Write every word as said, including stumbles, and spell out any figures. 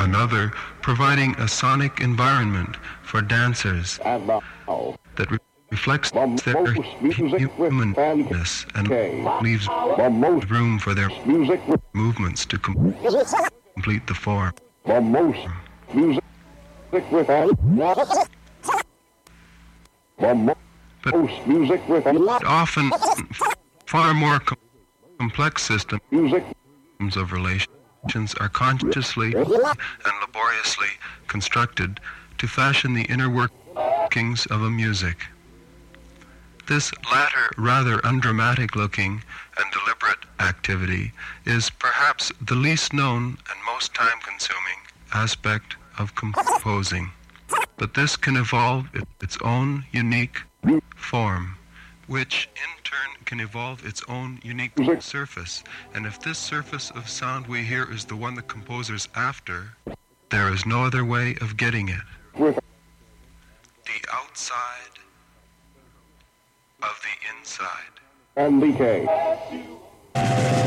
another providing a sonic environment for dancers And now, that re- reflects the their most music with humanness and Okay. leaves the most room for their music with movements to com- complete the form. the most music with the mo- But most music with often far more com- complex systems music of relations are consciously and laboriously constructed to fashion the inner workings of a music. This latter, rather undramatic-looking and deliberate activity is perhaps the least known and most time-consuming aspect of composing. But this can evolve it- its own unique form, which in turn can evolve its own unique surface. And if this surface of sound we hear is the one the composer's after, there is no other way of getting it. with The outside of the inside. and decay.